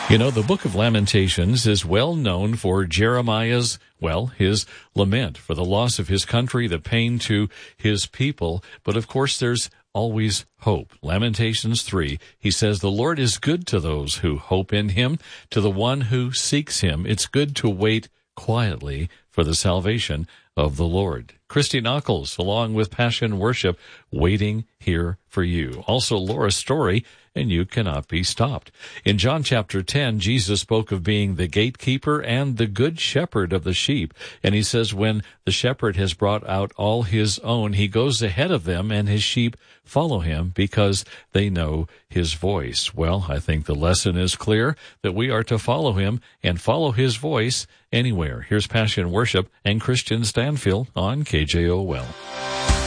You know, the book of Lamentations is well known for Jeremiah's, his lament for the loss of his country, the pain to his people. But of course, there's always hope. Lamentations 3, he says, "The Lord is good to those who hope in him, to the one who seeks him. It's good to wait quietly for the salvation of the Lord." Christy Knuckles, along with Passion Worship, waiting here for you. Also, Laura Story, and you cannot be stopped. In John chapter 10, Jesus spoke of being the gatekeeper and the good shepherd of the sheep. And he says when the shepherd has brought out all his own, he goes ahead of them and his sheep follow him because they know his voice. Well, I think the lesson is clear that we are to follow him and follow his voice anywhere. Here's Passion Worship and Christian Stanfield on KJOL.